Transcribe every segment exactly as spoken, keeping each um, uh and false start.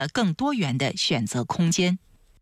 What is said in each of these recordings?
更多元的选择空间。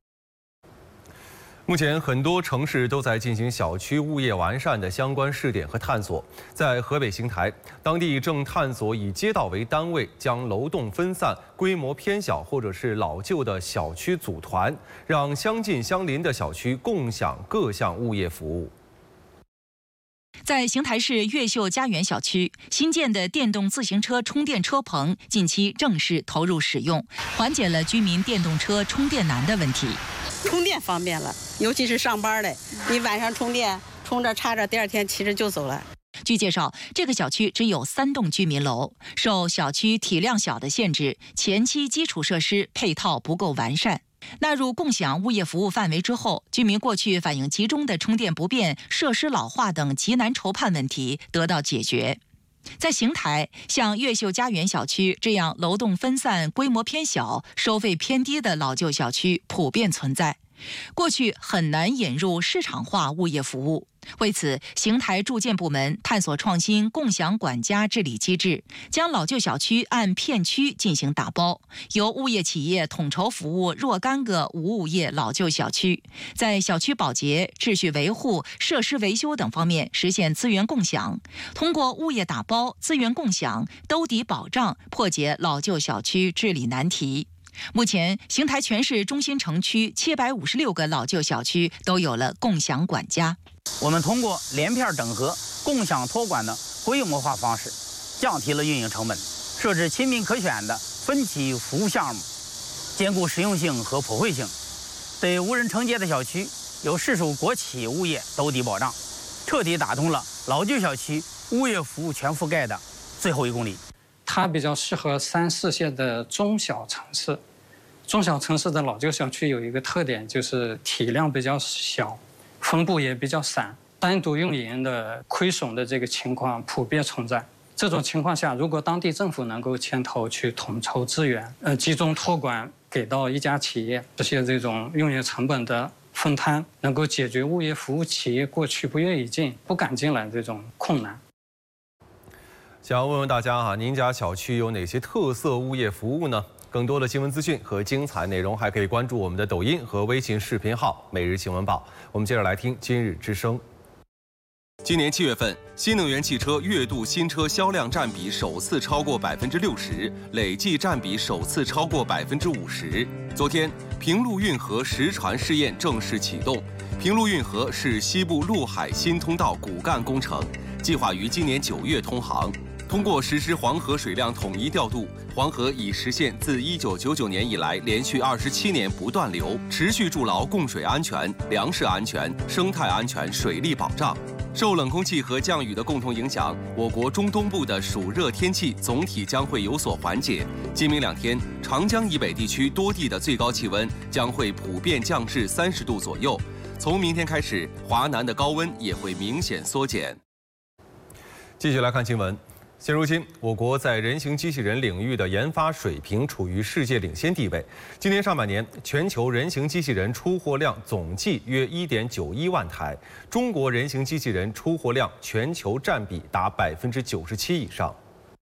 目前，很多城市都在进行小区物业完善的相关试点和探索。在河北邢台，当地正探索以街道为单位，将楼栋分散、规模偏小或者是老旧的小区组团，让相近相邻的小区共享各项物业服务。 在邢台市越秀家园小区，新建的电动自行车充电车棚近期正式投入使用，缓解了居民电动车充电难的问题。 充电方便了，尤其是上班的，你晚上充电，充着插着，第二天骑着就走了。 据介绍，这个小区只有三栋居民楼，受小区体量小的限制，前期基础设施配套不够完善。纳入共享物业服务范围之后，居民过去反映集中的充电不便、设施老化等极难筹判问题得到解决。在邢台，像越秀家园小区这样楼栋分散、规模偏小、收费偏低的老旧小区普遍存在，过去很难引入市场化物业服务。为此，邢台住建部门探索创新共享管家治理机制，将老旧小区按片区进行打包，由物业企业统筹服务若干个无物业老旧小区，在小区保洁、秩序维护、设施维修等方面实现资源共享，通过物业打包、资源共享、兜底保障，破解老旧小区治理难题。目前，邢台全市中心城区七百五十六个老旧小区都有了共享管家。 我们通过连片整合、共享托管的规模化方式，降低了运营成本，设置亲民可选的分期服务项目，兼顾实用性和普惠性。对无人承接的小区，有市属国企物业兜底保障，彻底打通了老旧小区物业服务全覆盖的最后一公里。 它比较适合三四线的中小城市。中小城市的老旧小区有一个特点，就是体量比较小，分布也比较散，单独运营的亏损的这个情况普遍存在。这种情况下，如果当地政府能够牵头去统筹资源，呃，集中托管给到一家企业，实现这种运营成本的分摊，能够解决物业服务企业过去不愿意进、不敢进来这种困难。 想要问问大家哈，您家小区有哪些特色物业服务呢？更多的新闻资讯和精彩内容，还可以关注我们的抖音和微信视频号“每日新闻报”。我们接着来听今日之声。 今年七月份，新能源汽车月度新车销量占比首次超过百分之六十，累计占比首次超过百分之五十。昨天，平陆运河实船试验正式启动。平陆运河是西部陆海新通道骨干工程，计划于今年九月通航。通过实施黄河水量统一调度，黄河已实现自一九九九年以来连续二十七年不断流，持续筑牢供水安全、粮食安全、生态安全水利保障。受冷空气和降雨的共同影响，我国中东部的暑热天气总体将会有所缓解。今明两天，长江以北地区多地的最高气温将会普遍降至三十度左右。从明天开始，华南的高温也会明显缩减。 继续来看新闻。现如今，我国在人形机器人领域的研发水平处于世界领先地位。今年上半年，全球人形机器人出货量总计约一点九一万台，中国人形机器人出货量全球占比达百分之九十七以上。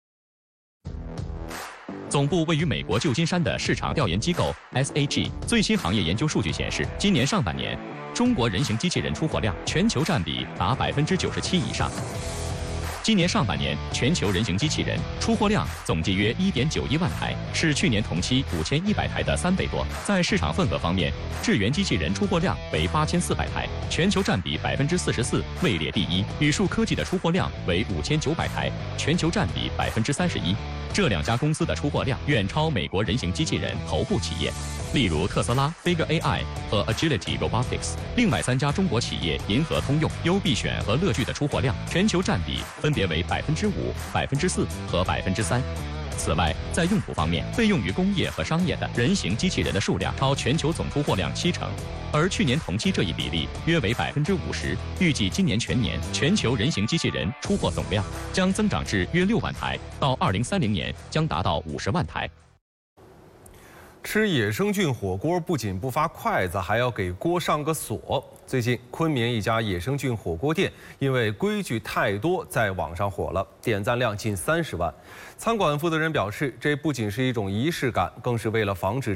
总部位于美国旧金山的市场调研机构 S A G 最新行业研究数据显示，今年上半年，中国人形机器人出货量全球占比达百分之九十七以上。今年上半年，全球人形机器人出货量总计约一点九一万台，是去年同期五千一百台的三倍多。在市场份额方面，智源机器人出货量为八千四百台，全球占比百分之四十四，位列第一。宇树科技的出货量为五千九百台，全球占比百分之三十一。这两家公司的出货量远超美国人形机器人头部企业，例如特斯拉、Figure A I 和 Agility Robotics。另外三家中国企业银河通用、优必选和乐聚的出货量全球占比分别为百分之五、百分之四和百分之三。此外，在用途方面，被用于工业和商业的人形机器人的数量超全球总出货量七成，而去年同期这一比例约为百分之五十。预计今年全年全球人形机器人出货总量将增长至约六万台，到二零三零年将达到五十万台。 吃吃野生菌火锅不仅不发筷子，还要给锅上个锁。最近，昆明一家野生菌火锅店因为规矩太多，在网上火了，点赞量近三十万。餐馆负责人表示，这不仅是一种仪式感，更是为了防止